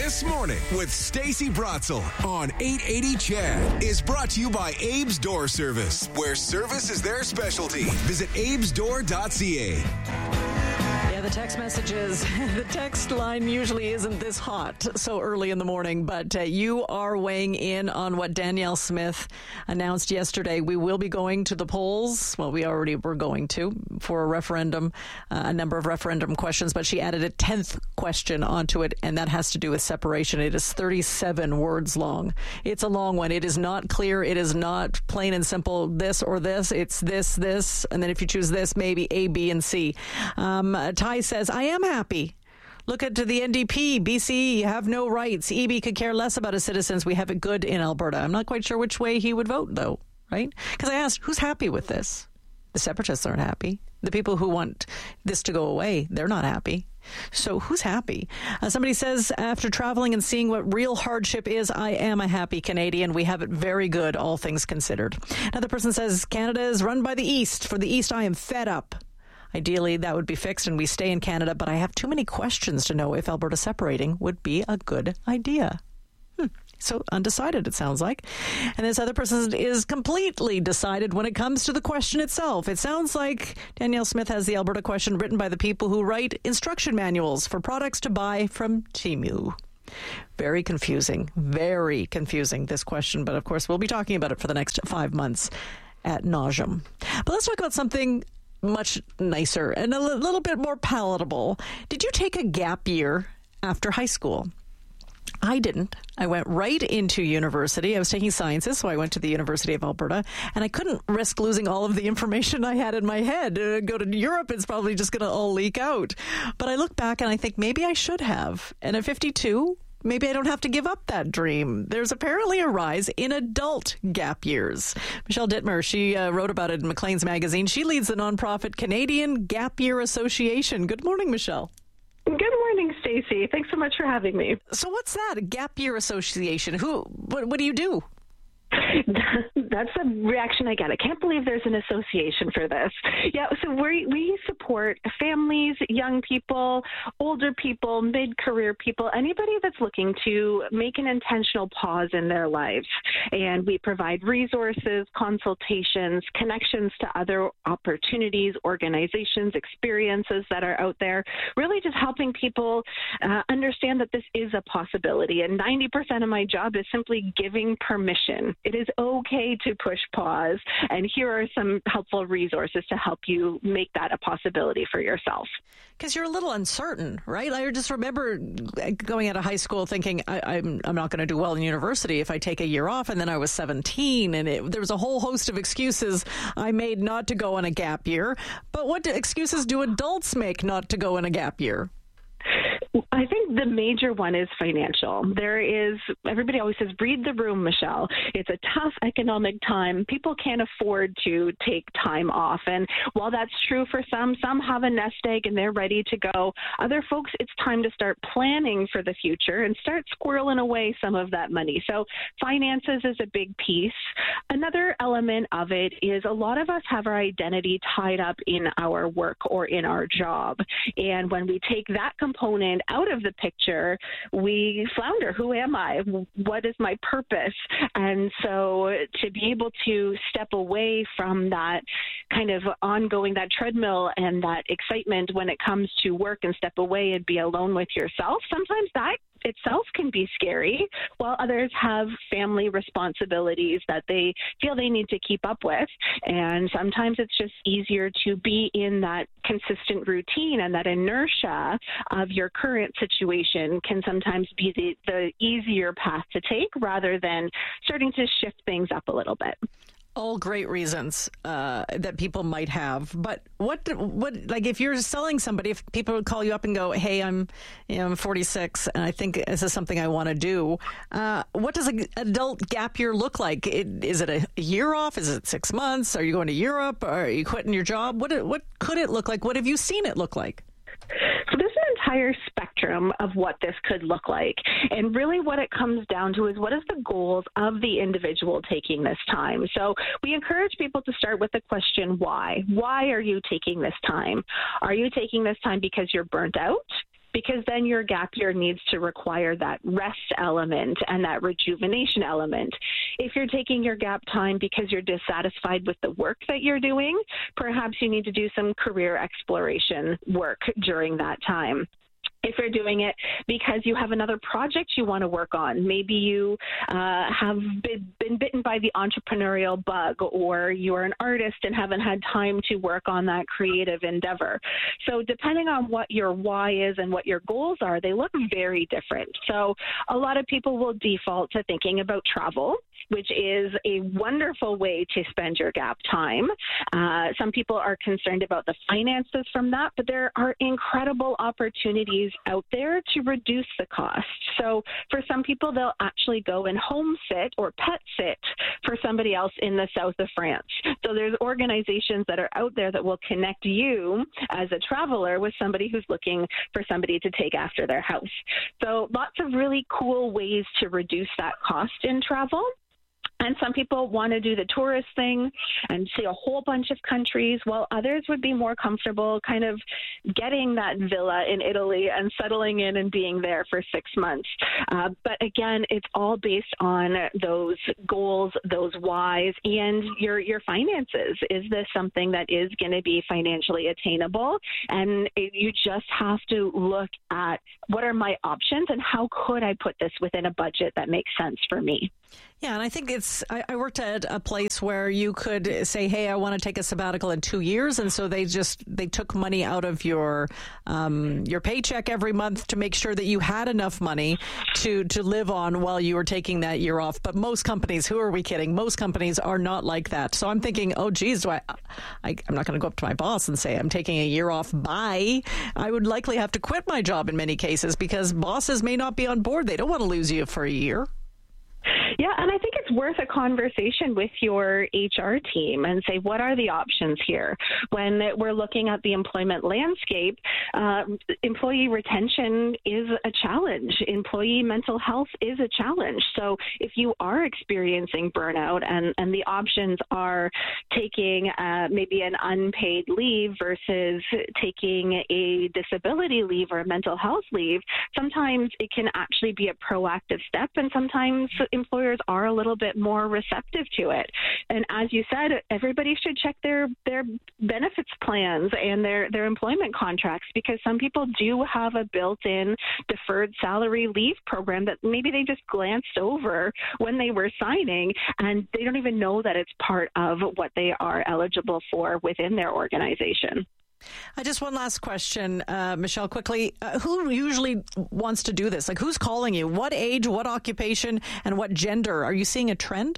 This Morning with Stacey Bratzel on 880 Chad is brought to you by Abe's Door Service, where service is their specialty. Visit abesdoor.ca. Yeah, the text messages, the text line usually isn't this hot so early in the morning, but you are weighing in on what Danielle Smith announced yesterday. We will be going to the polls. Well, we already were going to for a referendum, a number of referendum questions, but she added a 10th question onto it, and that has to do with separation. It is 37 words long. It's a long one. It is not clear. It is not plain and simple this or this. It's this, and then if you choose this, maybe A, B, and C. Ty says, I am happy. Look at the NDP. BC, you have no rights. EB could care less about his citizens. We have it good in Alberta. I'm not quite sure which way he would vote, though, right? Because I asked, who's happy with this? The separatists aren't happy. The people who want this to go away, they're not happy. So who's happy? Somebody says, after traveling and seeing what real hardship is, I am a happy Canadian. We have it very good, all things considered. Another person says, Canada is run by the East. For the East, I am fed up. Ideally, that would be fixed and we stay in Canada, but I have too many questions to know if Alberta separating would be a good idea. So undecided, it sounds like. And this other person is completely decided when it comes to the question itself. It sounds like Danielle Smith has the Alberta question written by the people who write instruction manuals for products to buy from Temu. Very confusing, this question. But of course, we'll be talking about it for the next 5 months ad nauseum. But let's talk about something much nicer and a little bit more palatable. Did you take a gap year after high school? I didn't. I went right into university. I was taking sciences, so I went to the University of Alberta, and I couldn't risk losing all of the information I had in my head. Go to Europe, it's probably just going to all leak out. But I look back and I think maybe I should have. And at 52, maybe I don't have to give up that dream. There's apparently a rise in adult gap years. Michelle Dittmer, she wrote about it in Maclean's magazine. She leads the nonprofit Canadian Gap Year Association. Good morning, Michelle. Good morning, Stacey. Thanks so much for having me. So what's that, a Gap Year Association? What do you do? That's the reaction I get. I can't believe there's an association for this. Yeah, so we support families, young people, older people, mid-career people, anybody that's looking to make an intentional pause in their lives. And we provide resources, consultations, connections to other opportunities, organizations, experiences that are out there, really just helping people understand that this is a possibility. And 90% of my job is simply giving permission. It is okay to push pause, and here are some helpful resources to help you make that a possibility for yourself. Because you're a little uncertain, right? I just remember going out of high school thinking I'm not going to do well in university if I take a year off, and then I was 17, and there was a whole host of excuses I made not to go on a gap year. But what excuses do adults make not to go on a gap year? I think the major one is financial. Everybody always says, read the room, Michelle. It's a tough economic time. People can't afford to take time off. And while that's true for some have a nest egg and they're ready to go. Other folks, it's time to start planning for the future and start squirreling away some of that money. So finances is a big piece. Another element of it is a lot of us have our identity tied up in our work or in our job. And when we take that component out of the picture, we flounder. Who am I? What is my purpose? And so to be able to step away from that kind of ongoing, that treadmill and that excitement when it comes to work and step away and be alone with yourself, sometimes that itself can be scary, while others have family responsibilities that they feel they need to keep up with. And sometimes it's just easier to be in that consistent routine, and that inertia of your current situation can sometimes be the easier path to take rather than starting to shift things up a little bit. All great reasons that people might have, but what like if you're selling somebody, if people would call you up and go, "Hey, I'm 46 and I think this is something I want to do," what does an adult gap year look like? Is it a year off? Is it 6 months? Are you going to Europe? Are you quitting your job? What could it look like? What have you seen it look like? So there's an entire spectrum of what this could look like. And really what it comes down to is, what is the goals of the individual taking this time? So we encourage people to start with the question, why? Why are you taking this time? Are you taking this time because you're burnt out? because then your gap year needs to require that rest element and that rejuvenation element. If you're taking your gap time because you're dissatisfied with the work that you're doing, perhaps you need to do some career exploration work during that time. If you're doing it because you have another project you want to work on, maybe you have been bitten by the entrepreneurial bug, or you're an artist and haven't had time to work on that creative endeavor. So depending on what your why is and what your goals are, they look very different. So a lot of people will default to thinking about travel, which is a wonderful way to spend your gap time. Some people are concerned about the finances from that, but there are incredible opportunities out there to reduce the cost. So for some people, they'll actually go and home sit or pet sit for somebody else in the south of France. So there's organizations that are out there that will connect you as a traveler with somebody who's looking for somebody to take after their house. So lots of really cool ways to reduce that cost in travel. And some people want to do the tourist thing and see a whole bunch of countries, while others would be more comfortable kind of getting that villa in Italy and settling in and being there for 6 months. But again, it's all based on those goals, those whys, and your finances. Is this something that is going to be financially attainable? And you just have to look at what are my options and how could I put this within a budget that makes sense for me. Yeah, and I think I worked at a place where you could say, hey, I want to take a sabbatical in 2 years. And so they took money out of your paycheck every month to make sure that you had enough money to live on while you were taking that year off. But most companies, who are we kidding? Most companies are not like that. So I'm thinking, oh, geez, I'm not going to go up to my boss and say I'm taking a year off. Bye. I would likely have to quit my job in many cases because bosses may not be on board. They don't want to lose you for a year. Yeah, and I think it's worth a conversation with your HR team and say, what are the options here? When we're looking at the employment landscape, employee retention is a challenge. Employee mental health is a challenge. So if you are experiencing burnout and the options are taking maybe an unpaid leave versus taking a disability leave or a mental health leave, sometimes it can actually be a proactive step, and sometimes employers are a little bit more receptive to it. And as you said, everybody should check their benefits plans and their employment contracts, because some people do have a built-in deferred salary leave program that maybe they just glanced over when they were signing, and they don't even know that it's part of what they are eligible for within their organization. Just one last question, Michelle, quickly. Who usually wants to do this? Like, who's calling you? What age, what occupation, and what gender? Are you seeing a trend?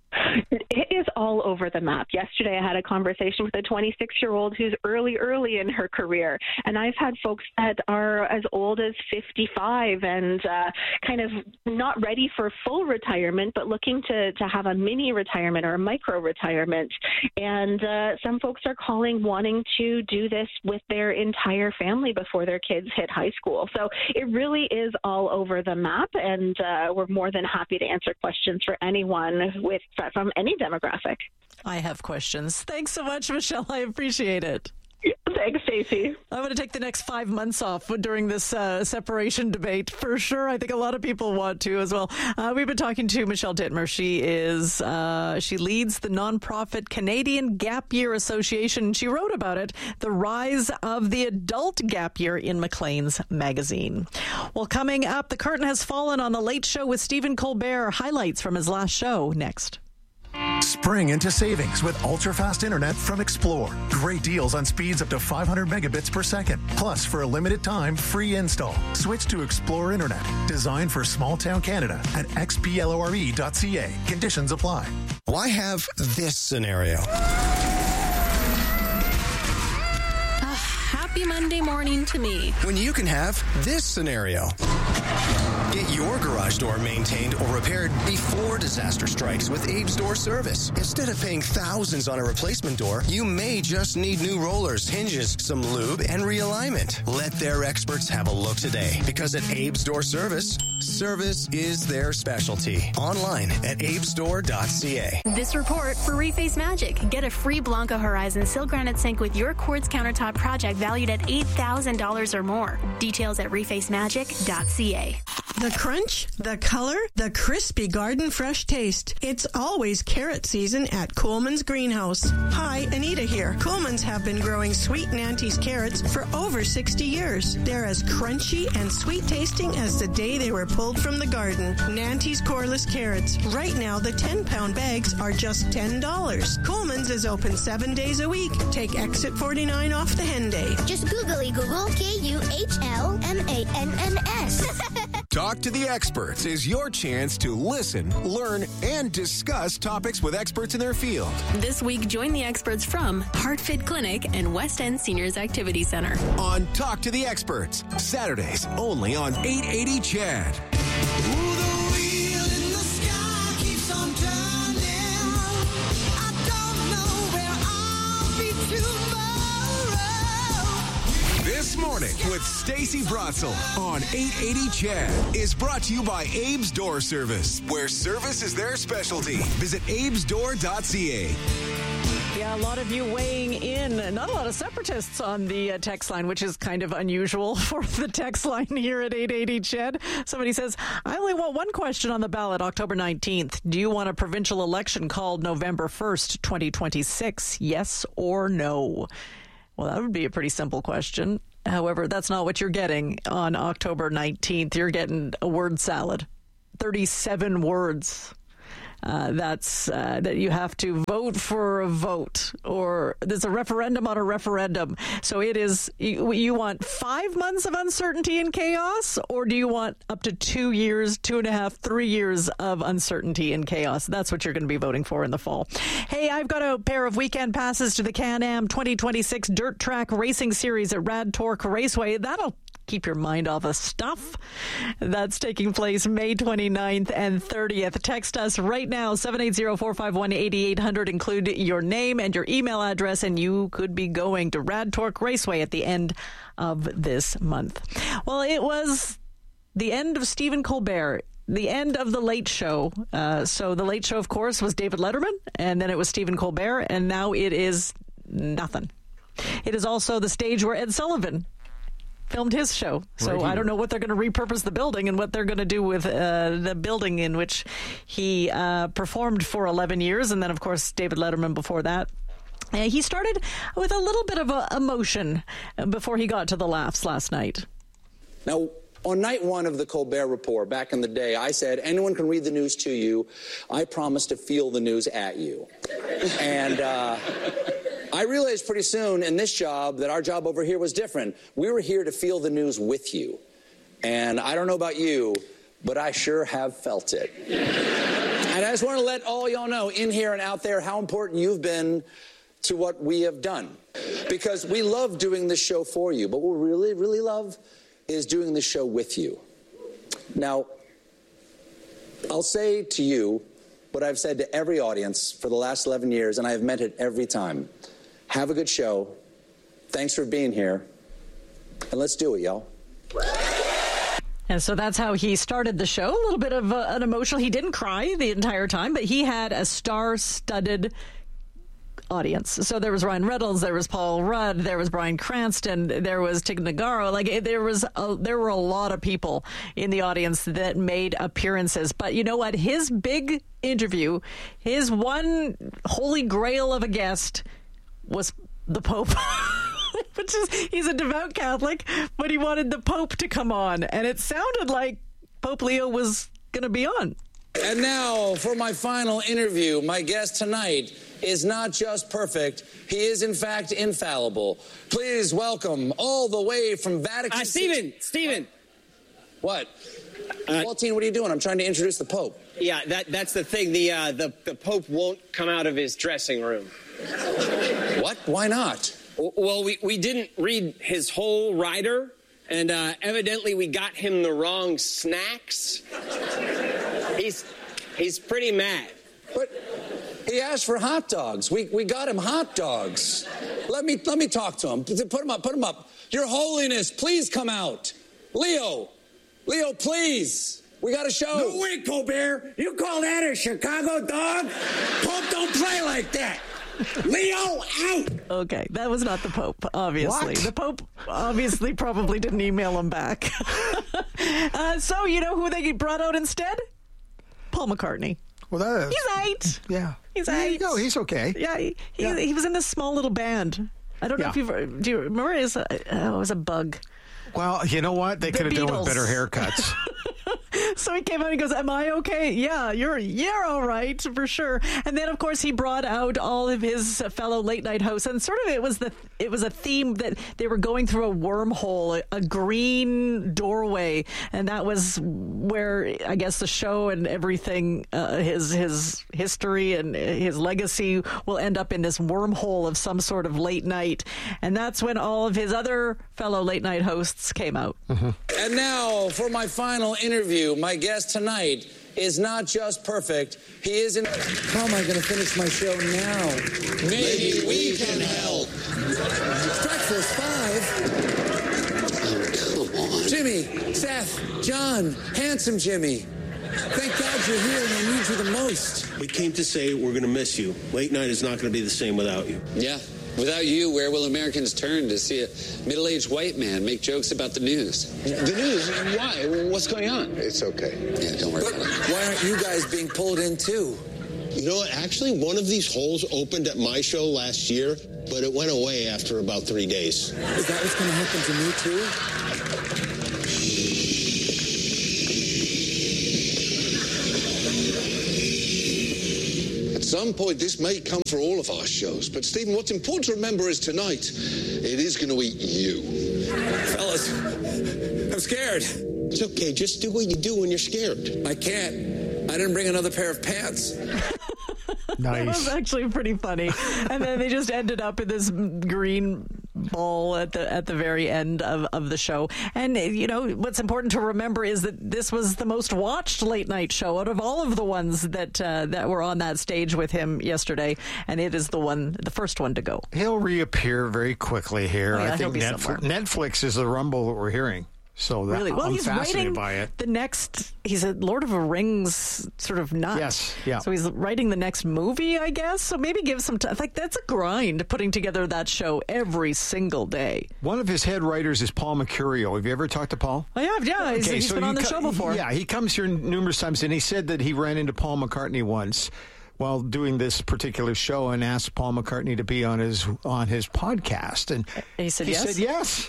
It is all over the map. Yesterday, I had a conversation with a 26-year-old who's early in her career, and I've had folks that are as old as 55 and kind of not ready for full retirement, but looking to have a mini retirement or a micro retirement. And some folks are calling wanting to do this with their entire family before their kids hit high school. So it really is all over the map, and we're more than happy to answer questions for anyone from any demographic. I have questions. Thanks so much, Michelle. I appreciate it. Thanks, Stacey. I'm going to take the next 5 months off during this separation debate for sure. I think a lot of people want to as well. We've been talking to Michelle Dittmer. She leads the nonprofit Canadian Gap Year Association. She wrote about it, the rise of the adult gap year, in Maclean's magazine. Well, coming up, the curtain has fallen on The Late Show with Stephen Colbert. Highlights from his last show next. Spring into savings with ultra-fast internet from Explore. Great deals on speeds up to 500 megabits per second. Plus, for a limited time, free install. Switch to Explore Internet. Designed for small-town Canada at xplore.ca. Conditions apply. Why have this scenario? Happy Monday morning to me. When you can have this scenario. Get your garage door maintained or repaired before disaster strikes with Abe's Door Service. Instead of paying thousands on a replacement door, you may just need new rollers, hinges, some lube, and realignment. Let their experts have a look today, because at Abe's Door Service, service is their specialty. Online at abesdoor.ca. This report for Reface Magic. Get a free Blanco Horizon Sill Granite Sink with your quartz countertop project valued valued at $8,000 or more. Details at refacemagic.ca. The crunch, the color, the crispy garden fresh taste. It's always carrot season at Coleman's Greenhouse. Hi, Anita here. Coleman's have been growing Sweet Nanty's carrots for over 60 years. They're as crunchy and sweet tasting as the day they were pulled from the garden. Nanty's coreless carrots. Right now, the 10-pound bags are just $10. Coleman's is open 7 days a week. Take exit 49 off the Henday. Just googly Google KUHLMANNS. Talk to the Experts is your chance to listen, learn, and discuss topics with experts in their field. This week, join the experts from HeartFit Clinic and West End Seniors Activity Center. On Talk to the Experts, Saturdays only on 880 CHAD. This Morning with Stacey Bratzel on 880 CHAD is brought to you by Abe's Door Service, where service is their specialty. Visit abesdoor.ca. Yeah, a lot of you weighing in. Not a lot of separatists on the text line, which is kind of unusual for the text line here at 880 CHAD. Somebody says, I only want one question on the ballot, October 19th. Do you want a provincial election called November 1st, 2026? Yes or no? Well, that would be a pretty simple question. However, that's not what you're getting on October 19th. You're getting a word salad. 37 words. That you have to vote for a vote, or there's a referendum on a referendum. So it is, you want 5 months of uncertainty and chaos, or do you want up to 2 years, 2.5, 3 years of uncertainty and chaos? That's what you're going to be voting for in the fall. Hey, I've got a pair of weekend passes to the Can-Am 2026 Dirt Track Racing Series at Rad Torque Raceway. That'll keep your mind off of stuff. That's taking place May 29th and 30th. Text us right now, 780-451-8800. Include your name and your email address, and you could be going to Rad Torque Raceway at the end of this month. Well, it was the end of Stephen Colbert, the end of The Late Show. So The Late Show, of course, was David Letterman, and then it was Stephen Colbert, and now it is nothing. It is also the stage where Ed Sullivan filmed his show. So I don't know what they're going to repurpose the building and what they're going to do with the building in which he performed for 11 years. And then, of course, David Letterman before that. He started with a little bit of emotion before he got to the laughs last night. Now, on night one of the Colbert Report, back in the day, I said, anyone can read the news to you. I promise to feel the news at you. And I realized pretty soon in this job that our job over here was different. We were here to feel the news with you. And I don't know about you, but I sure have felt it. And I just want to let all y'all know in here and out there how important you've been to what we have done. Because we love doing this show for you, but what we really, really love is doing this show with you. Now, I'll say to you what I've said to every audience for the last 11 years, and I have meant it every time. Have a good show. Thanks for being here. And let's do it, y'all. And so that's how he started the show. A little bit of an emotional. He didn't cry the entire time, but he had a star-studded audience. So there was Ryan Reynolds, there was Paul Rudd, there was Bryan Cranston, there was Tig Notaro. Like there were a lot of people in the audience that made appearances. But you know what? His big interview, his one holy grail of a guest was the Pope. Which is, he's a devout Catholic, but he wanted the Pope to come on. And it sounded like Pope Leo was going to be on. And now for my final interview. My guest tonight is not just perfect. He is, in fact, infallible. Please welcome all the way from Vatican City. Stephen. What? Waltine, what are you doing? I'm trying to introduce the Pope. Yeah, that's the thing. The Pope won't come out of his dressing room. What? Why not? Well, we didn't read his whole rider, and evidently we got him the wrong snacks. He's pretty mad. But he asked for hot dogs. We got him hot dogs. Let me talk to him. Put him up. Your Holiness, please come out. Leo, please. We got a show. No way, Colbert. You call that a Chicago dog? Pope don't play like that. Leo, out! Okay, that was not the Pope, obviously. What? The Pope obviously probably didn't email him back. So, you know who they brought out instead? Paul McCartney. Well, that is. He's 8. Yeah. He's There 8. you go. He's okay. Yeah, he was in this small little band. I don't know if do you remember it was a bug. Well, you know what? They could have done with better haircuts. So he came out and he goes, "Am I okay? Yeah, you're all right for sure." And then, of course, he brought out all of his fellow late night hosts, and sort of it was a theme that they were going through a wormhole, a green doorway, and that was where I guess the show and everything, his history and his legacy will end up in this wormhole of some sort of late night, and that's when all of his other fellow late night hosts came out. Mm-hmm. And now for my final interview. My guest tonight is not just perfect. He is in... How am I going to finish my show now? Maybe we can help. Breakfast 5. Oh, come on. Jimmy, Seth, John, handsome Jimmy. Thank God you're here and I need you the most. We came to say we're going to miss you. Late night is not going to be the same without you. Yeah. Without you, where will Americans turn to see a middle-aged white man make jokes about the news? The news? Why? What's going on? It's okay. Yeah, don't worry about it. Why aren't you guys being pulled in too? You know what? Actually, one of these holes opened at my show last year, but it went away after about 3 days. Is that what's going to happen to me too? At some point, this may come for all of our shows. But, Stephen, what's important to remember is tonight, it is going to eat you. Fellas, I'm scared. It's okay. Just do what you do when you're scared. I can't. I didn't bring another pair of pants. Nice. That was actually pretty funny. And then they just ended up in this green ball at the very end of the show. And, you know, what's important to remember is that this was the most watched late night show out of all of the ones that were on that stage with him yesterday. And it is the first one to go. He'll reappear very quickly here. Oh, yeah, I think he'll be somewhere. Netflix is the rumble that we're hearing. So that, really? Well, I'm he's fascinated writing by it. the next. He's a Lord of the Rings sort of nut. Yes, yeah. So he's writing the next movie, I guess. So maybe give some time. Like, that's a grind, putting together that show every single day. One of his head writers is Paul Mercurio. Have you ever talked to Paul? I have, yeah. He's so been on the show before. Yeah, he comes here numerous times, and he said that he ran into Paul McCartney once while doing this particular show and asked Paul McCartney to be on his podcast, and he said yes. He said yes.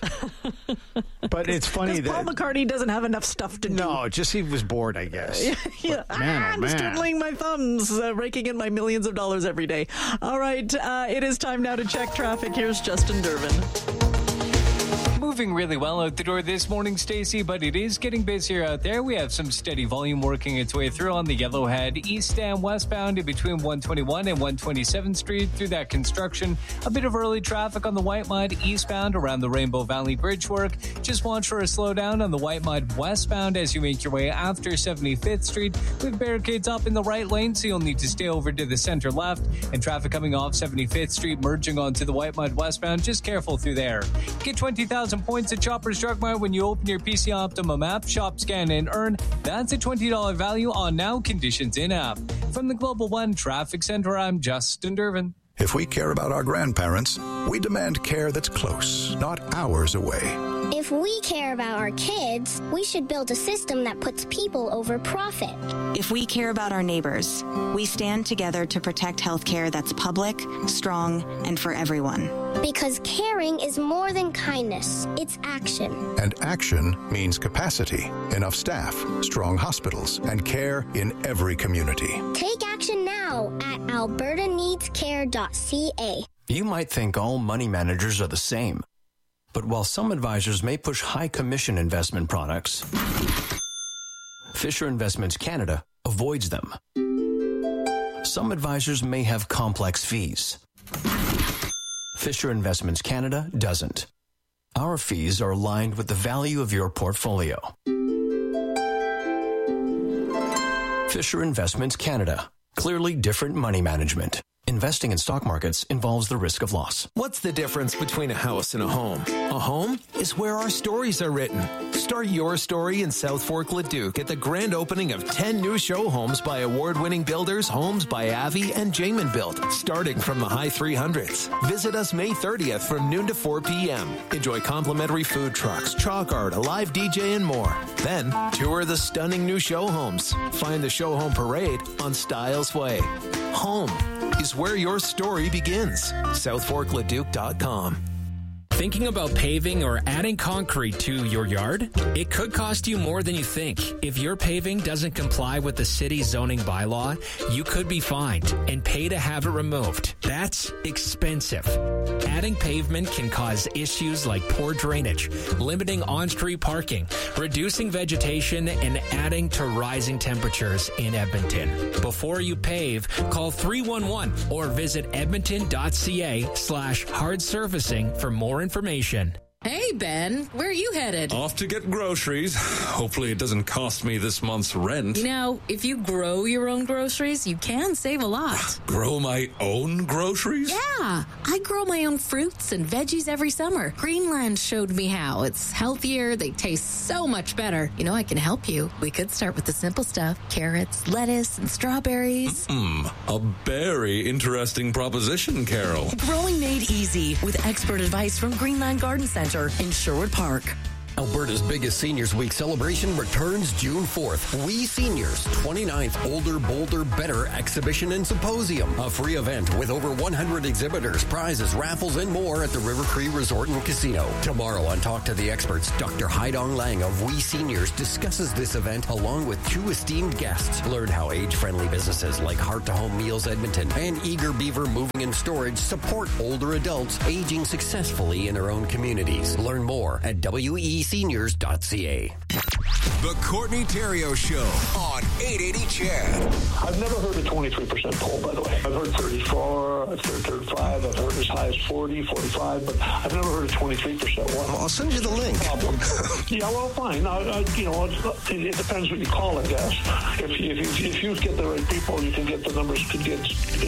But it's funny that Paul McCartney doesn't have enough stuff to do. No, just he was bored, I guess. Yeah. I'm just twiddling my thumbs, raking in my millions of dollars every day. All right, it is time now to check traffic. Here's Justin Durbin. Moving really well out the door this morning, Stacey, but it is getting busier out there. We have some steady volume working its way through on the Yellowhead, east and westbound in between 121 and 127th Street through that construction. A bit of early traffic on the White Mud eastbound around the Rainbow Valley Bridge work. Just watch for a slowdown on the White Mud westbound as you make your way after 75th Street with barricades up in the right lane, so you'll need to stay over to the center left. And traffic coming off 75th Street merging onto the White Mud westbound. Just careful through there. Get 20,000 points at Shoppers Drug Mart when you open your PC Optimum app, shop, scan, and earn. That's a $20 value on now, conditions in app. From the Global One Traffic Center, I'm Justin Durbin. If we care about our grandparents, we demand care that's close, not hours away. If we care about our kids, we should build a system that puts people over profit. If we care about our neighbors, we stand together to protect healthcare that's public, strong, and for everyone. Because caring is more than kindness, it's action. And action means capacity, enough staff, strong hospitals, and care in every community. Take action now at albertaneedscare.ca. You might think all money managers are the same. But while some advisors may push high commission investment products, Fisher Investments Canada avoids them. Some advisors may have complex fees. Fisher Investments Canada doesn't. Our fees are aligned with the value of your portfolio. Fisher Investments Canada. Clearly different money management. Investing in stock markets involves the risk of loss. What's the difference between a house and a home? A home is where our stories are written. Start your story in South Fork Leduc at the grand opening of 10 new show homes by award-winning builders, Homes by Avi and Jamin Built, starting from the high 300s. Visit us May 30th from noon to 4 p.m. Enjoy complimentary food trucks, chalk art, a live DJ, and more. Then, tour the stunning new show homes. Find the show home parade on Styles Way. Home is where your story begins. SouthForkLeduc.com. Thinking about paving or adding concrete to your yard? It could cost you more than you think. If your paving doesn't comply with the city's zoning bylaw, you could be fined and pay to have it removed. That's expensive. Adding pavement can cause issues like poor drainage, limiting on-street parking, reducing vegetation, and adding to rising temperatures in Edmonton. Before you pave, call 311 or visit edmonton.ca/hard surfacing for more information. Hey, Ben, where are you headed? Off to get groceries. Hopefully it doesn't cost me this month's rent. You know, if you grow your own groceries, you can save a lot. Grow my own groceries? Yeah, I grow my own fruits and veggies every summer. Greenland showed me how. It's healthier, they taste so much better. You know, I can help you. We could start with the simple stuff. Carrots, lettuce, and strawberries. A very interesting proposition, Carol. Growing made easy with expert advice from Greenland Garden Center in Sherwood Park. Alberta's biggest Seniors Week celebration returns June 4th. We Seniors, 29th Older, Bolder, Better Exhibition and Symposium. A free event with over 100 exhibitors, prizes, raffles, and more at the River Cree Resort and Casino. Tomorrow on Talk to the Experts, Dr. Haidong Lang of We Seniors discusses this event along with two esteemed guests. Learn how age-friendly businesses like Heart to Home Meals Edmonton and Eager Beaver Moving and Storage support older adults aging successfully in their own communities. Learn more at WESeniors.ca. The Courtney Theriault Show on 880 CHED. I've never heard a 23% poll, by the way. I've heard 34, I've heard 35, I've heard as high as 40, 45, but I've never heard a 23% one. I'll send you the link. Yeah, well, fine. It depends what you call it, I guess. If you get the right people, you can get the numbers could get.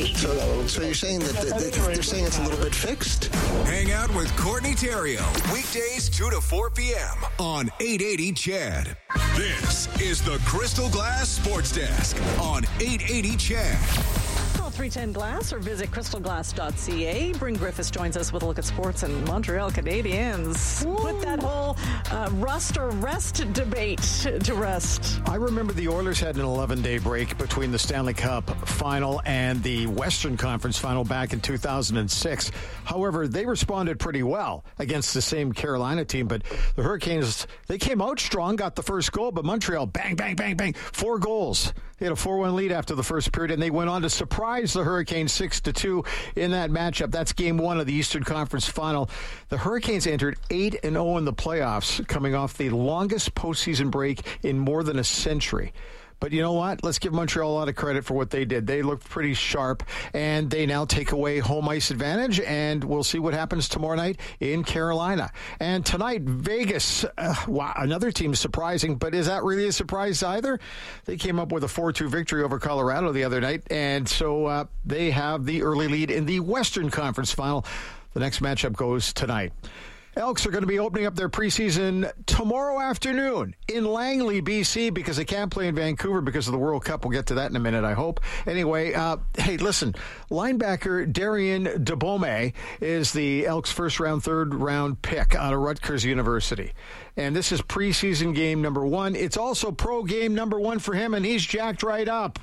So you're saying that they're saying it's a little bit fixed? Hang out with Courtney Theriault. Weekdays 2 to 4 p.m. on 880 CHED. This is the Crystal Glass Sports Desk on 880 CHED. Call 310-GLASS or visit crystalglass.ca. Bryn Griffiths joins us with a look at sports and Montreal Canadiens. Put that whole rust or rest debate to rest. I remember the Oilers had an 11-day break between the Stanley Cup final and the Western Conference final back in 2006. However, they responded pretty well against the same Carolina team, but the Hurricanes, they came out strong, got the first goal, but Montreal, bang, bang, bang, bang, 4 goals. They had a 4-1 lead after the first period, and they went on to surprise the Hurricanes 6-2 in that matchup. That's game 1 of the Eastern Conference final. The Hurricanes entered 8-0 in the playoffs, coming off the longest postseason break in more than a century. But you know what? Let's give Montreal a lot of credit for what they did. They looked pretty sharp, and they now take away home ice advantage, and we'll see what happens tomorrow night in Carolina. And tonight, Vegas, wow, another team surprising, but is that really a surprise either? They came up with a 4-2 victory over Colorado the other night, and so they have the early lead in the Western Conference final. The next matchup goes tonight. Elks are going to be opening up their preseason tomorrow afternoon in Langley, BC, because they can't play in Vancouver because of the World Cup. We'll get to that in a minute, I hope. Anyway, hey, listen, linebacker Darian DeBome is the Elks' first-round, third-round pick out of Rutgers University. And this is preseason game number 1. It's also pro game number 1 for him, and he's jacked right up.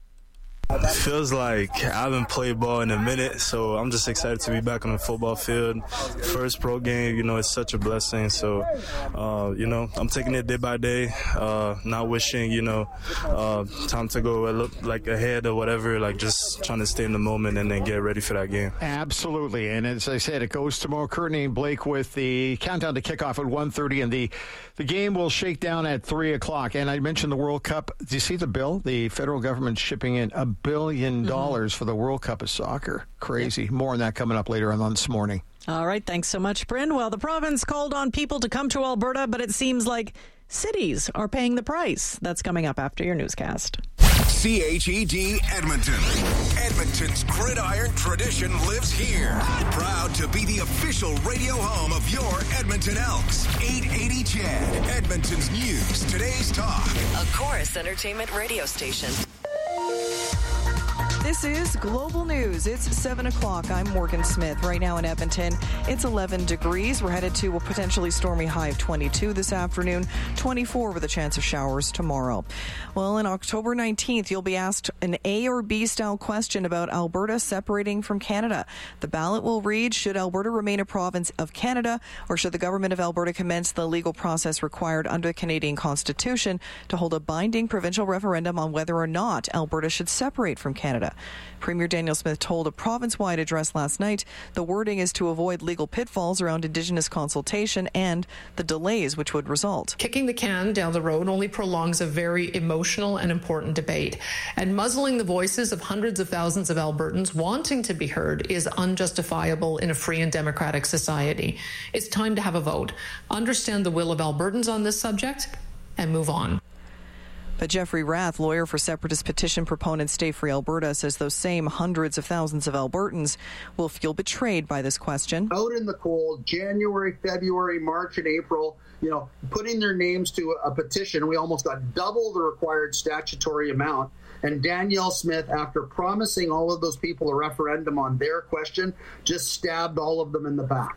It feels like I haven't played ball in a minute, so I'm just excited to be back on the football field. First pro game, it's such a blessing. So, I'm taking it day by day, not wishing, time to go like ahead or whatever, like just trying to stay in the moment and then get ready for that game. Absolutely. And as I said, it goes tomorrow. Courtney and Blake with the countdown to kickoff at 1:30, and the game will shake down at 3 o'clock. And I mentioned the World Cup. Do you see the bill? The federal government shipping in $1 billion for the World Cup of soccer. Crazy. Yep. More on that coming up later on this morning. All right. Thanks so much, Bryn. Well, the province called on people to come to Alberta, but it seems like cities are paying the price. That's coming up after your newscast. CHED Edmonton. Edmonton's gridiron tradition lives here. Proud to be the official radio home of your Edmonton Elks. 880 CHED, Edmonton's news, today's talk. A Chorus Entertainment radio station. This is Global News. It's 7 o'clock. I'm Morgan Smith. Right now in Edmonton, it's 11 degrees. We're headed to a potentially stormy high of 22 this afternoon, 24 with a chance of showers tomorrow. Well, on October 19th, you'll be asked an A or B style question about Alberta separating from Canada. The ballot will read, should Alberta remain a province of Canada, or should the government of Alberta commence the legal process required under the Canadian Constitution to hold a binding provincial referendum on whether or not Alberta should separate from Canada? Premier Danielle Smith told a province-wide address last night the wording is to avoid legal pitfalls around Indigenous consultation and the delays which would result. Kicking the can down the road only prolongs a very emotional and important debate. And muzzling the voices of hundreds of thousands of Albertans wanting to be heard is unjustifiable in a free and democratic society. It's time to have a vote, understand the will of Albertans on this subject, and move on. But Jeffrey Rath, lawyer for separatist petition proponent Stay Free Alberta, says those same hundreds of thousands of Albertans will feel betrayed by this question. Out in the cold, January, February, March, and April, putting their names to a petition, we almost got double the required statutory amount. And Danielle Smith, after promising all of those people a referendum on their question, just stabbed all of them in the back.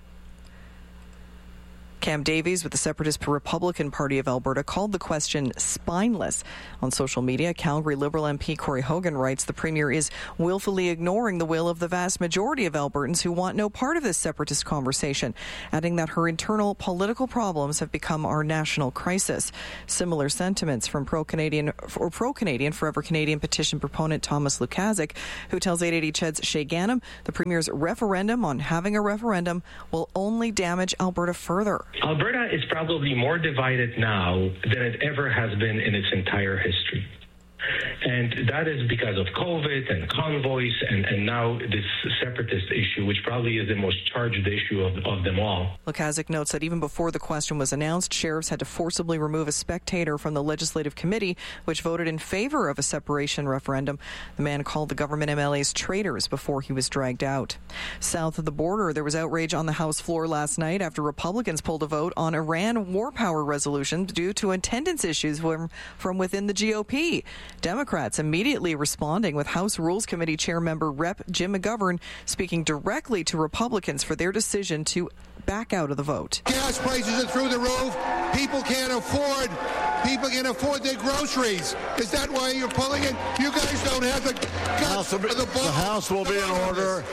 Cam Davies with the Separatist Republican Party of Alberta called the question spineless. On social media, Calgary Liberal MP Corey Hogan writes the Premier is willfully ignoring the will of the vast majority of Albertans who want no part of this separatist conversation, adding that her internal political problems have become our national crisis. Similar sentiments from pro-Canadian Forever Canadian petition proponent Thomas Lukazik, who tells 880 CHED's Shay Ganem the Premier's referendum on having a referendum will only damage Alberta further. Alberta is probably more divided now than it ever has been in its entire history. And that is because of COVID and convoys and now this separatist issue, which probably is the most charged issue of them all. Lukazik notes that even before the question was announced, sheriffs had to forcibly remove a spectator from the Legislative Committee, which voted in favor of a separation referendum. The man called the government MLAs traitors before he was dragged out. South of the border, there was outrage on the House floor last night after Republicans pulled a vote on Iran war power resolution due to attendance issues from within the GOP. Democrats immediately responding, with House Rules Committee Chair Member Rep. Jim McGovern speaking directly to Republicans for their decision to back out of the vote. Gas prices are through the roof. People can't afford their groceries. Is that why you're pulling it? You guys don't have the guts or the balls. The House will be in order.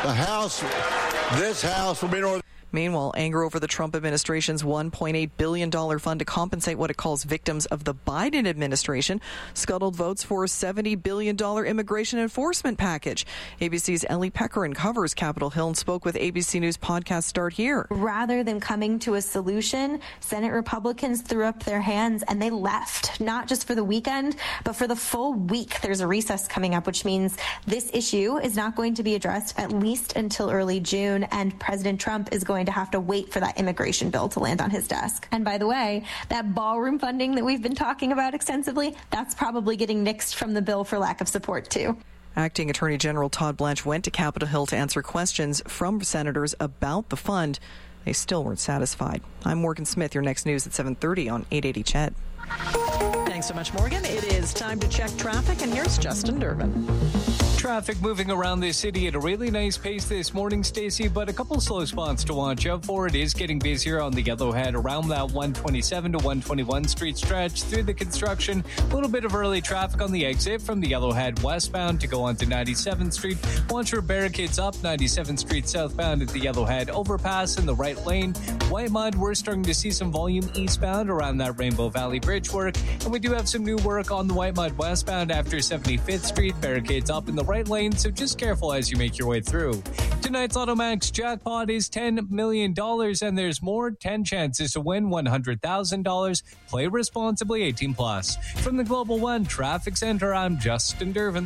This House will be in order. Meanwhile, anger over the Trump administration's $1.8 billion fund to compensate what it calls victims of the Biden administration scuttled votes for a $70 billion immigration enforcement package. ABC's Ellie Peckerin covers Capitol Hill and spoke with ABC News podcast Start Here. Rather than coming to a solution, Senate Republicans threw up their hands and they left, not just for the weekend, but for the full week. There's a recess coming up, which means this issue is not going to be addressed at least until early June, and President Trump is going to have to wait for that immigration bill to land on his desk. And by the way, that ballroom funding that we've been talking about extensively, that's probably getting nixed from the bill for lack of support too. Acting Attorney General Todd Blanche went to Capitol Hill to answer questions from senators about the fund. They still weren't satisfied. I'm Morgan Smith. Your next news at 7:30 on 880 CHED. Thanks so much, Morgan. It is time to check traffic, and here's Justin Durbin. Traffic moving around the city at a really nice pace this morning, Stacey, but a couple slow spots to watch out for. It is getting busier on the Yellowhead around that 127 to 121 Street stretch through the construction. A little bit of early traffic on the exit from the Yellowhead westbound to go onto 97th Street. Watch for barricades up 97th Street southbound at the Yellowhead overpass in the right lane. White Mud, we're starting to see some volume eastbound around that Rainbow Valley Bridge work. And we do have some new work on the White Mud westbound after 75th Street. Barricades up in the right lane, so just careful as you make your way through. Tonight's Automax jackpot is $10 million, and there's more. 10 chances to win $100,000. Play responsibly, 18+. From the Global One Traffic Center, I'm Justin Durbin.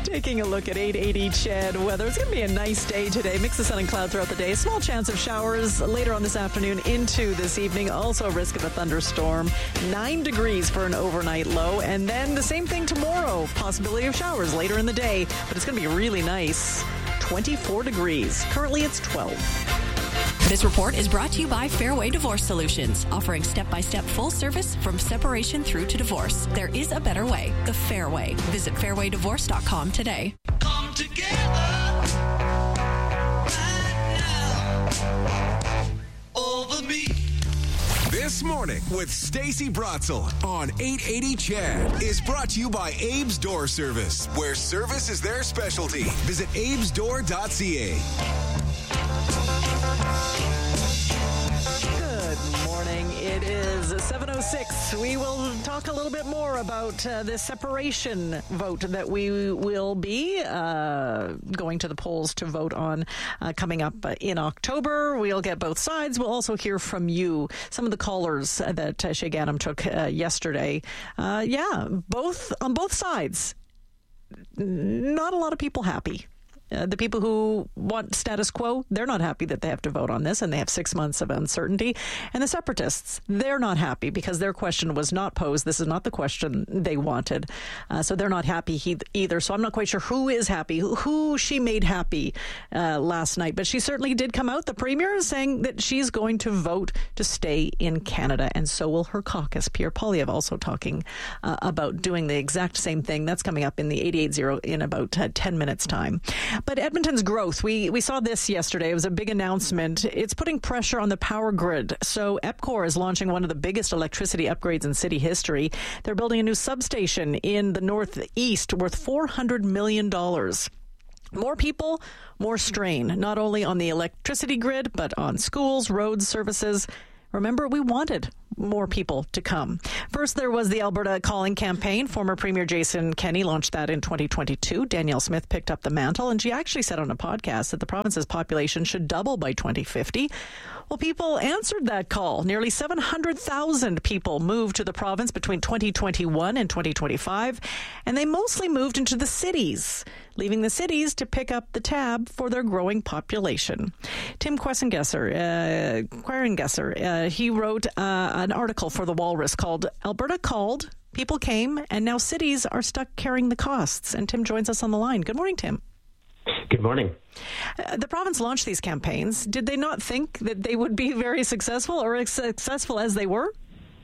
Taking a look at 880 CHED weather. It's going to be a nice day today. Mix of sun and cloud throughout the day. Small chance of showers later on this afternoon into this evening. Also a risk of a thunderstorm. 9 degrees for an overnight low. And then the same thing tomorrow. Possibility of showers later in the day. But it's going to be really nice. 24 degrees. Currently it's 12. This report is brought to you by Fairway Divorce Solutions, offering step-by-step full service from separation through to divorce. There is a better way, the fair way. Visit fairwaydivorce.com today. Come together right now over me. This Morning with Stacey Brotzel on 880 CHED is brought to you by Abe's Door Service, where service is their specialty. Visit abesdoor.ca. Good morning. It is 7:06. We will talk a little bit more about this separation vote that we will be going to the polls to vote on coming up in October. We'll get both sides. We'll also hear from you, some of the callers that Shay Ganem took yesterday. Both on both sides. Not a lot of people happy. The people who want status quo, they're not happy that they have to vote on this, and they have 6 months of uncertainty. And the separatists, they're not happy because their question was not posed. This is not the question they wanted. So they're not happy either. So I'm not quite sure who is happy, who she made happy last night. But she certainly did come out, the premier, saying that she's going to vote to stay in Canada. And so will her caucus. Pierre Poilievre also talking about doing the exact same thing. That's coming up in the 880 in about 10 minutes' time. But Edmonton's growth, we saw this yesterday. It was a big announcement. It's putting pressure on the power grid. So EPCOR is launching one of the biggest electricity upgrades in city history. They're building a new substation in the northeast worth $400 million. More people, more strain, not only on the electricity grid, but on schools, roads, services. Remember, we wanted more people to come. First, there was the Alberta Calling campaign. Former Premier Jason Kenney launched that in 2022. Danielle Smith picked up the mantle, and she actually said on a podcast that the province's population should double by 2050. Well, people answered that call. Nearly 700,000 people moved to the province between 2021 and 2025, and they mostly moved into the cities, leaving the cities to pick up the tab for their growing population. Tim Querengesser, he wrote an article for The Walrus called Alberta Called, People Came, and Now Cities Are Stuck Carrying the Costs. And Tim joins us on the line. Good morning, Tim. Good morning. The province launched these campaigns. Did they not think that they would be very successful or as successful as they were?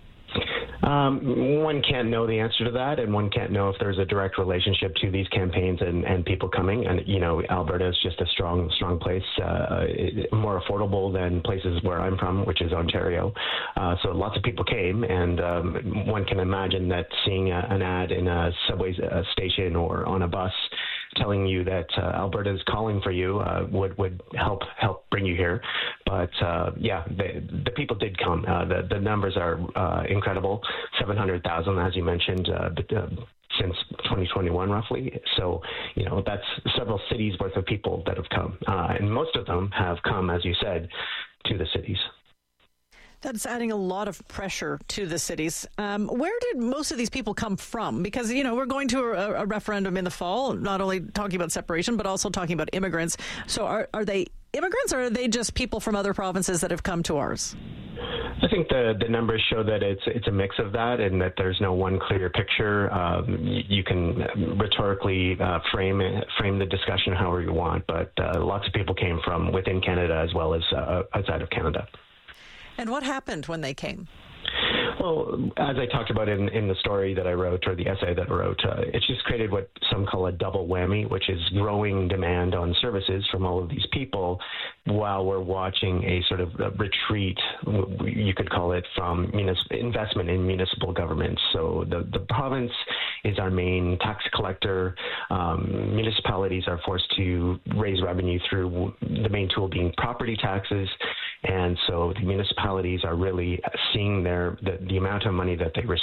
One can't know the answer to that, and one can't know if there's a direct relationship to these campaigns and people coming. And, Alberta is just a strong place, more affordable than places where I'm from, which is Ontario. So lots of people came, and one can imagine that seeing an ad in a subway station or on a bus telling you that Alberta is calling for you would help bring you here. But the people did come. The numbers are incredible. 700,000, as you mentioned, since 2021, roughly. So, that's several cities worth of people that have come. And most of them have come, as you said, to the cities. That's adding a lot of pressure to the cities. Where did most of these people come from? Because, we're going to a referendum in the fall, not only talking about separation, but also talking about immigrants. So are they immigrants, or are they just people from other provinces that have come to ours? I think the numbers show that it's a mix of that, and that there's no one clear picture. You can rhetorically frame the discussion however you want, but lots of people came from within Canada as well as outside of Canada. And what happened when they came? Well, as I talked about in the story that I wrote, or the essay that I wrote, it's just created what some call a double whammy, which is growing demand on services from all of these people while we're watching a sort of retreat, you could call it, from investment in municipal government. So the province is our main tax collector. Municipalities are forced to raise revenue through the main tool being property taxes. And so the municipalities are really seeing the amount of money that they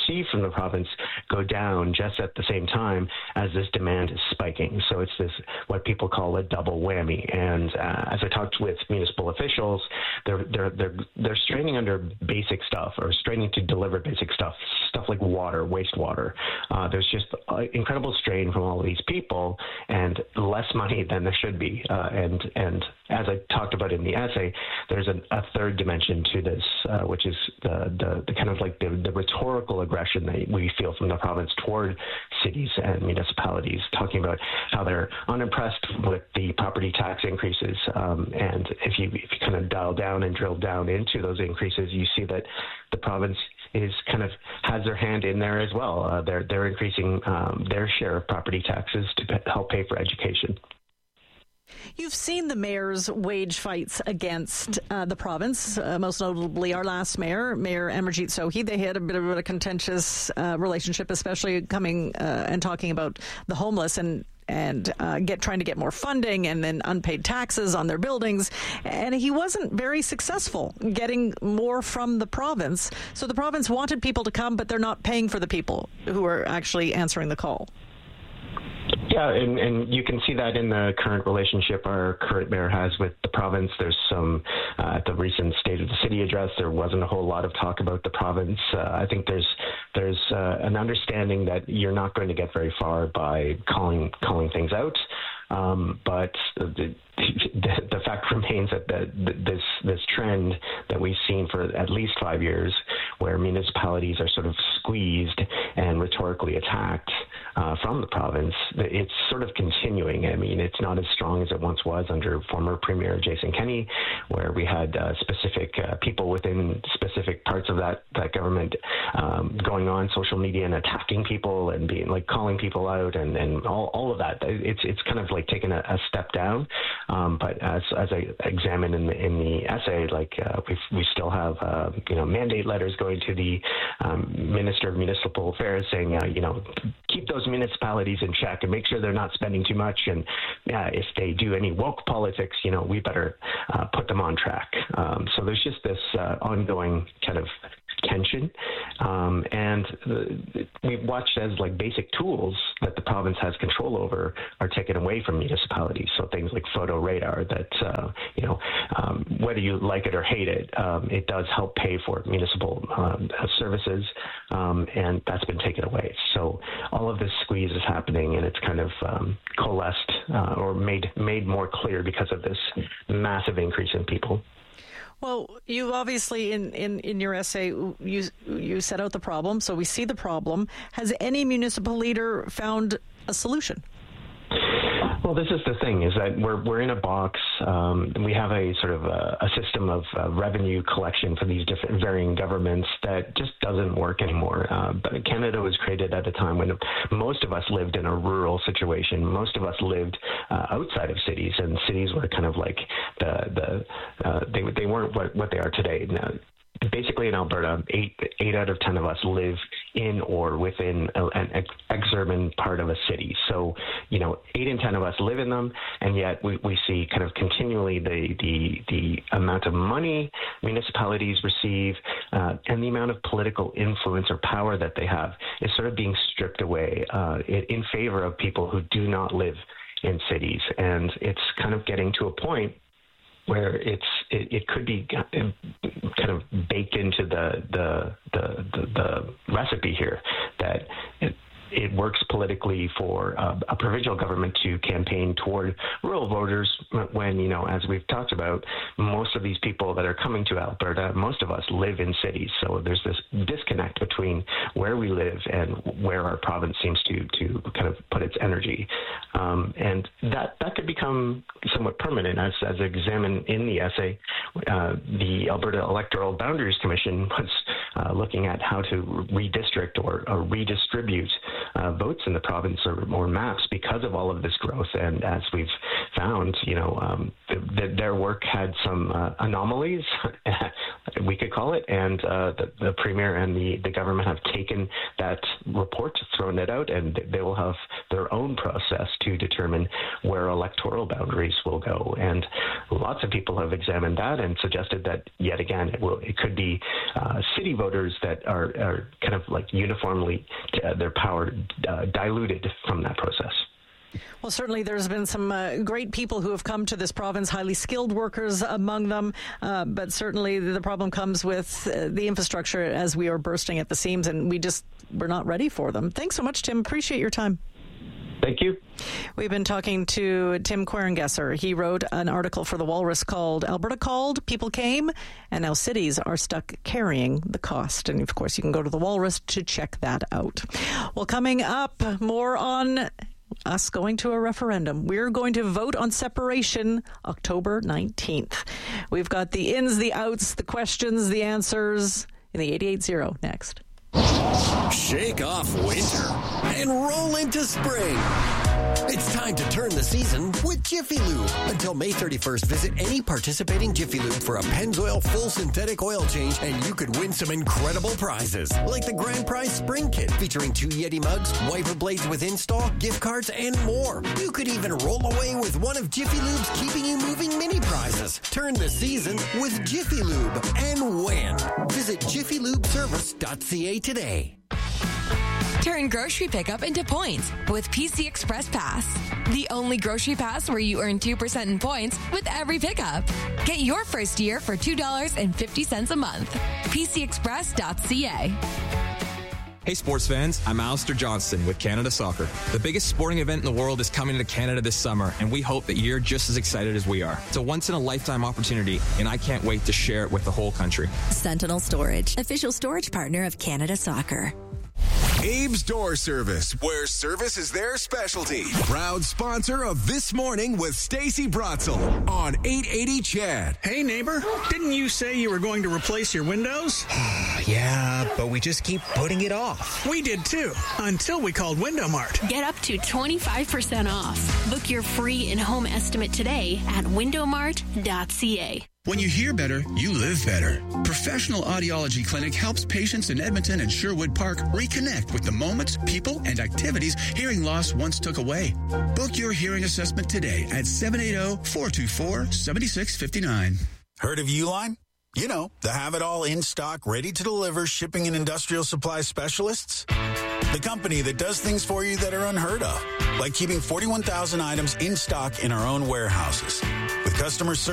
receive from the province go down just at the same time as this demand is spiking. So it's this, what people call a double whammy. And as I talked with municipal officials, they're straining under basic stuff, or straining to deliver basic stuff like water, wastewater. There's just incredible strain from all of these people, and less money than there should be. And as I talked about in the essay, there's a third dimension to this, which is the kind of like the rhetorical aggression that we feel from the province toward cities and municipalities, talking about how they're unimpressed with the property tax increases. And if you kind of dial down and drill down into those increases, you see that the province is kind of has their hand in there as well. They're increasing their share of property taxes to help pay for education. You've seen the mayor's wage fights against the province, most notably our last mayor, Mayor Amarjeet Sohi. They had a bit of a contentious relationship, especially coming and talking about the homeless and trying to get more funding and then unpaid taxes on their buildings. And he wasn't very successful getting more from the province. So the province wanted people to come, but they're not paying for the people who are actually answering the call. Yeah, and you can see that in the current relationship our current mayor has with the province. There's some, at the recent State of the City address, there wasn't a whole lot of talk about the province. I think there's an understanding that you're not going to get very far by calling things out. But the fact remains that this trend that we've seen for at least 5 years, where municipalities are sort of squeezed and rhetorically attacked from the province, it's sort of continuing. I mean, it's not as strong as it once was under former Premier Jason Kenney, where we had specific people within specific parts of that government going on social media and attacking people and being like calling people out and all of that. It's kind of like taken a step down. But as I examine in the essay, like we still have mandate letters going to the Minister of Municipal Affairs saying keep those municipalities in check and make sure they're not spending too much, and if they do any woke politics, we better put them on track. So there's just this ongoing kind of tension, and we've watched as like basic tools that the province has control over are taken away from municipalities. So things like photo radar that whether you like it or hate it, it does help pay for municipal services, and that's been taken away. So all of this squeeze is happening, and it's kind of coalesced or made more clear because of this massive increase in people. Well, you obviously, in your essay, you set out the problem, so we see the problem. Has any municipal leader found a solution? Well, this is the thing, is that we're in a box. We have a sort of a system of revenue collection for these different varying governments that just doesn't work anymore. But Canada was created at a time when most of us lived in a rural situation. Most of us lived outside of cities, and cities were kind of like they weren't what they are today. Now, basically in Alberta, 8 out of 10 of us live in or within an exurban part of a city. So, 8 in 10 of us live in them, and yet we see kind of continually the amount of money municipalities receive and the amount of political influence or power that they have is sort of being stripped away in favor of people who do not live in cities. And it's kind of getting to a point where it could be kind of baked into the recipe here that it works politically for a provincial government to campaign toward rural voters when, as we've talked about, most of these people that are coming to Alberta, most of us live in cities. So there's this disconnect between where we live and where our province seems to kind of put its energy. And that could become somewhat permanent. As examined in the essay, the Alberta Electoral Boundaries Commission was looking at how to redistrict or redistribute votes in the province or maps because of all of this growth. And as we've found, their work had some anomalies, we could call it, and the Premier and the government have taken that report, thrown it out, and they will have their own process to determine where electoral boundaries will go. And lots of people have examined that and suggested that, yet again, it could be city voters that are kind of like uniformly their power diluted from that process. Well, certainly there's been some great people who have come to this province, highly skilled workers among them, but certainly the problem comes with the infrastructure as we are bursting at the seams, and we're not ready for them. Thanks so much, Tim. Appreciate your time. Thank you. We've been talking to Tim Querengesser. He wrote an article for The Walrus called Alberta Called, People Came, and Now Cities Are Stuck Carrying the Cost. And, of course, you can go to The Walrus to check that out. Well, coming up, more on us going to a referendum. We're going to vote on separation October 19th. We've got the ins, the outs, the questions, the answers in the 88.0 next. Shake off winter and roll into spring. It's time to turn the season with Jiffy Lube. Until May 31st, visit any participating Jiffy Lube for a Pennzoil full synthetic oil change, and you could win some incredible prizes, like the Grand Prize Spring Kit featuring 2 Yeti mugs, wiper blades with install, gift cards, and more. You could even roll away with one of Jiffy Lube's Keeping You Moving mini prizes. Turn the season with Jiffy Lube and win. Visit jiffylubeservice.ca today. Turn grocery pickup into points with PC Express Pass. The only grocery pass where you earn 2% in points with every pickup. Get your first year for $2.50 a month. PCExpress.ca. Hey sports fans, I'm Alistair Johnston with Canada Soccer. The biggest sporting event in the world is coming to Canada this summer, and we hope that you're just as excited as we are. It's a once-in-a-lifetime opportunity, and I can't wait to share it with the whole country. Sentinel Storage, official storage partner of Canada Soccer. Abe's Door Service, where service is their specialty. Proud sponsor of This Morning with Stacey Bratzel on 880 CHED. Hey, neighbor, didn't you say you were going to replace your windows? Yeah, but we just keep putting it off. We did too, until we called Window Mart. Get up to 25% off. Book your free in-home estimate today at windowmart.ca. When you hear better, you live better. Professional Audiology Clinic helps patients in Edmonton and Sherwood Park reconnect with the moments, people, and activities hearing loss once took away. Book your hearing assessment today at 780-424-7659. Heard of Uline? You know, the have-it-all in-stock, ready-to-deliver shipping and industrial supply specialists. The company that does things for you that are unheard of, like keeping 41,000 items in stock in our own warehouses. With customer service